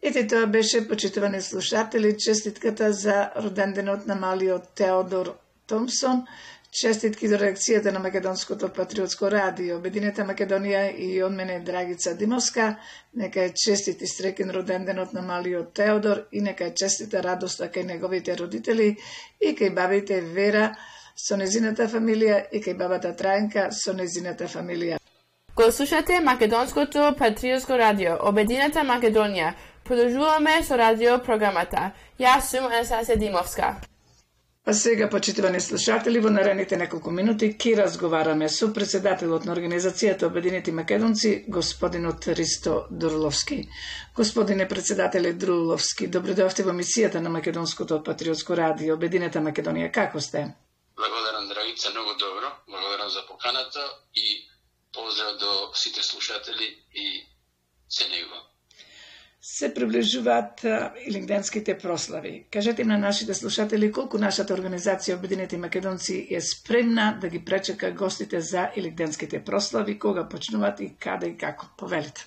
Ете, тоа беше, почитувани слушатели, честитката за роденденот на малиот Теодор Томсон, честитки до реакцијата на Македонското патриотско радио. Обединета Македонија и од мене Драгица Димовска, нека е честит и среќен роденденот на малиот Теодор и нека е честита радоста кај неговите родители и кај бабите Вера со незината фамилија и кај бабата Трајнка со незината фамилија. Го слушате Македонското патриотско радио, Обединета Македонија. Продолжуваме со радио програмата. Јас сум Анастасија Димовска. А сега, почитувани слушатели, во наредните неколку минути ќе разговараме со председателот на Организацијата Обединети македонци, господинот Ристо Дурловски. Господине председателе Дурловски, добро дојдовте во емисијата на Македонското патриотско радио, Обединета Македонија. Како сте? Благодарам, Драгица, многу добро. Благодарам за поканата и поздрав до сите слушатели и се него. Се приближуваат илинденските прослави. Кажете на нашите слушатели колку нашата организација Обединети македонци е спремна да ги пречека гостите за илинденските прослави, кога почнуваат и каде и како. Повелите.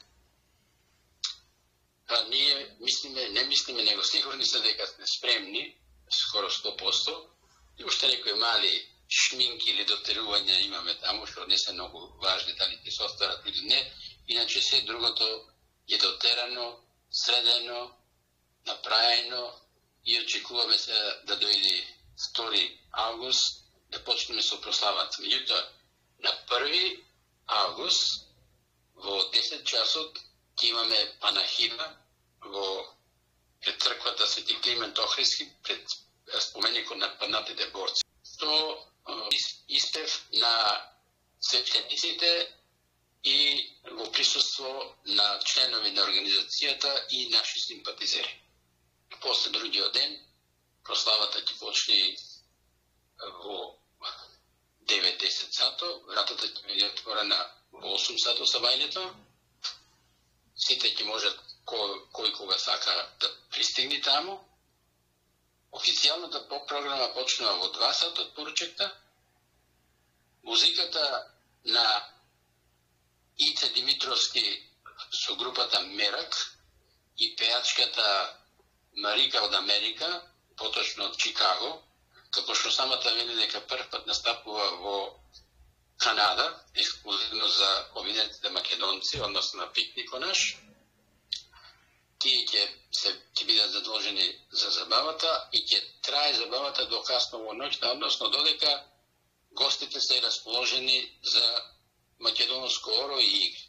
Ние не мислиме, него сигурни се дека сме спремни, скоро 100%, и уште некои мали шминки или дотерувања имаме таму, што не се многу важни, дали ќе се остварат или не, иначе се другото е дотерано, средено, направено и очекуваме се да дојде 2 август да почнеме со прославата. Меѓутоа, на 1 август во 10 часот ќе имаме панахида пред црквата Свети Климент Охридски, пред споменикот на паднатите борци. Со испев на свештениците и во присуство на членови на организацијата и наши симпатизери. После другиот ден, прославата ќе почне во 9-10 сато, вратата ќе биде отворена во 8 сато сабајлето. Сите ќе можат кој кога сака да пристигне таму. Официјалната програма почнува во 2 сата од поручекта. Музиката на Ице Димитровски со групата Мерак и пејачката Марика од Америка, поточно од Чикаго, како што самата вели дека прв пат настапува во Канада, ексклузивно за Обединетите македонци, односно на пикнико наш. Тие ќе бидат задолжени за забавата и ќе трае забавата до касно во ноќта, односно додека гостите се расположени за македонско оро и игри.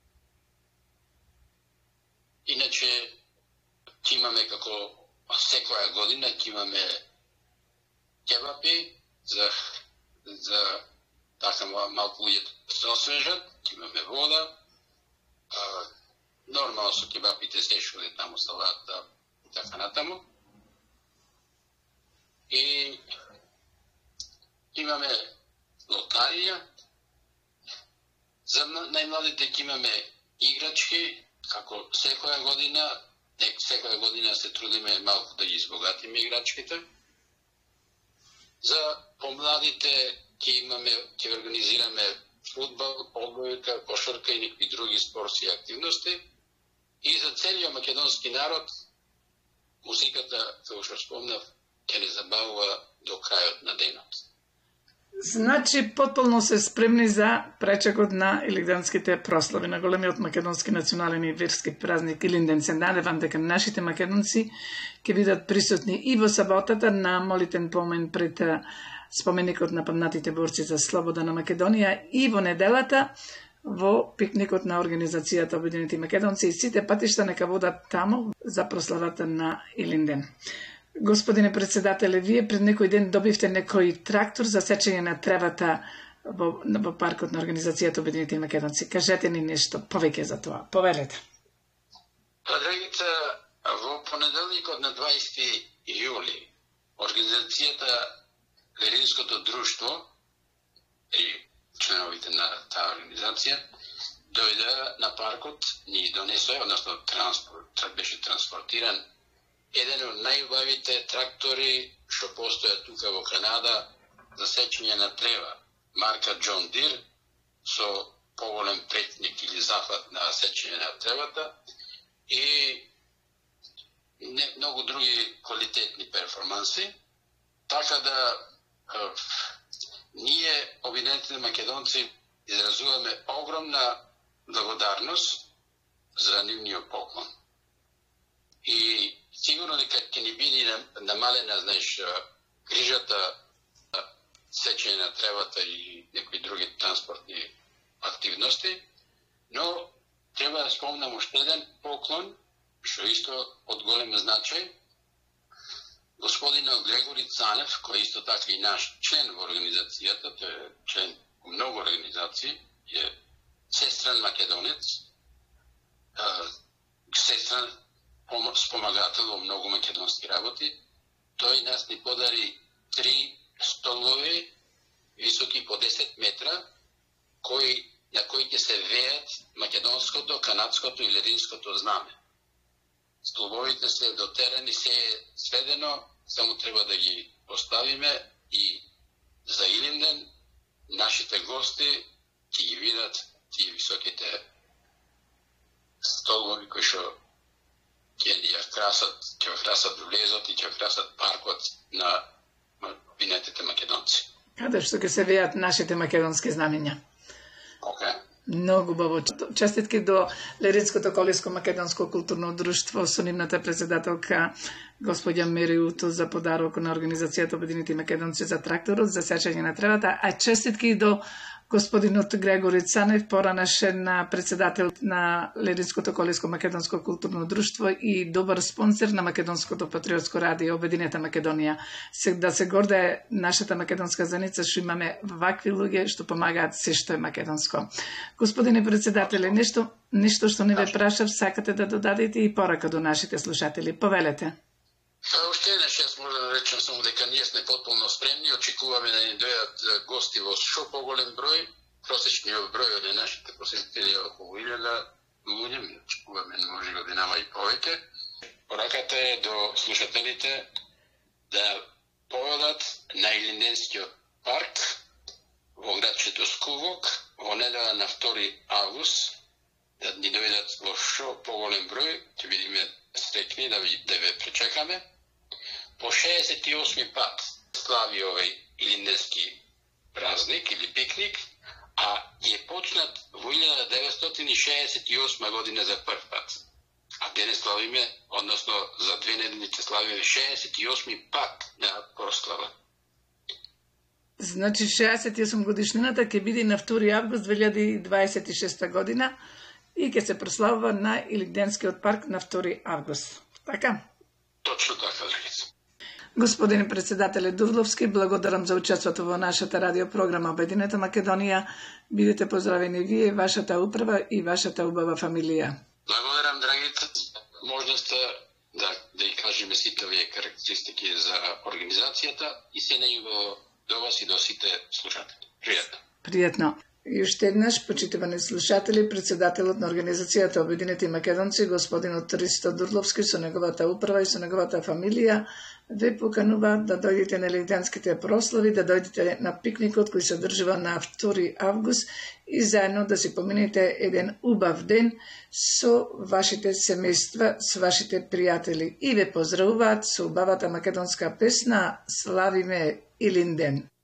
Иначе, ќе имаме како секоја година, ќе имаме кебапи за така малку луѓето се освежат, ќе имаме вода, нормално со кебапите се шули таму салата и така натаму. И имаме лотарија. За најмладите ќе имаме играчки, како секоја година се трудиме малку да ги избогатиме играчките. За помладите ќе организираме фудбал, одбојка, кошарка и некои други спортски активности. И за целиот македонски народ, музиката, како што спомнав, ќе не забавува до крајот на денот. Значи, потполно се спремни за пречекот на илинденските прослави, на големиот македонски национален и верски празник Илинден. Се надевам дека нашите македонци ќе бидат присутни и во саботата на молитен помен пред споменикот на паднатите борци за слобода на Македонија и во неделата во пикникот на Организацијата Обединети македонци и сите патишта нека водат таму за прославата на Илинден. Господине председателе, вие пред некој ден добивте некој трактор за сечење на тревата во паркот на Организацијата Обединети македонци. Кажете ни нешто повеќе за тоа. Повелете. Драгица, во понеделникот на 20 јули Организацијата Леринското друштво и членовите на таа организација дојде на паркот, ни донесе, односно беше транспортиран еден од најубавите трактори што постојат тука во Канада за сечење на трева, марка John Deere, со поголем претник или зафат на сечење на тревата и многу други квалитетни перформанси, така да ние, обединетите македонци, изразуваме огромна благодарност за нивниот поклон. И сигурно дека ќе ни биде намалена, знаеш, грижата, сечење на тревата и некои други транспортни активности, но треба да спомнам уште еден поклон, што исто од голем значај. Господинот Грегори Цанев, кој исто така и наш член во организацијата, тој е член во многу организации, е сестран македонец, сестран спомагател во многу македонски работи. Тој нас ни подари 3 столови високи по 10 метра, на кои ќе се веат македонското, канадското и лединското знаме. Столбовите се дотерани, се е сведено, само треба да ги поставиме и за Илинден нашите гости ќе ги видат тие високите столбови кои што ќе красат влезот и ќе красат паркот на обединетите македонци. Каде што ќе се веат нашите македонски знамења. Okay. Многу баво. Честитки до Лиринското колиско македонско културно друштво со нивната председателка господја Мери Уто за подарок на организацијата Обединети македонци за тракторот за сечење на тревата, а честитки и до господинот Грегори Цанев, поранешен председател на Лиринското колиско македонско културно друштво и добар спонсор на Македонското патриотско радио Обединета Македонија. Да се гордее нашата македонска заница што имаме вакви луѓе што помагаат се што е македонско. Господине председателе, нешто што не ве прашав, сакате да додадете и порака до нашите слушатели. Повелете. Уште еднаш јас можам да речем само дека ние сме потполно спремни, очекуваме да ни дојдат гости во шо поголем број. Просечниот број од нашите посетители е околу 1000 луѓе, ми очекуваме може годинава и повеќе. Пораката е до слушателите да појдат на Илинденскиот парк во градчето Скувок во недела на 2 август, да ни дојдат во шо поголем број, ќе бидеме среќни да ве пречекаме. По 68 пат слави овој илинденски празник или пикник, а е почнат во 1968 година за прв пат. А денес славиме, односно за 2 недели ќе славиме 68 пат на прослава. Значи 68 годишнината ќе биде на 2 август 2026 година и ќе се прославува на Илинденскиот парк на 2 август. Така? Точно така, Драгица. Господин председателе Дурловски, благодарам за учеството во нашата радиопрограма Обединета Македонија. Бидете поздравени вие, вашата управа и вашата убава фамилија. Благодарам, Драгица. Можноста да и кажеме сите овие карактеристики за организацијата и се најубаво до вас и до сите слушатели. Пријатно. Пријатно. И уште еднаш, почитувани слушатели, председателот на организацијата Обединети македонци, господинот Ристо Дурловски, со неговата управа и со неговата фамилија, ве поканува да дојдете на илинденските прослави, да дојдете на пикникот кој се одржува на 2 август и заедно да си поминете еден убав ден со вашите семејства, со вашите пријатели. И ве поздравуваат со убавата македонска песна "Славиме Илинден".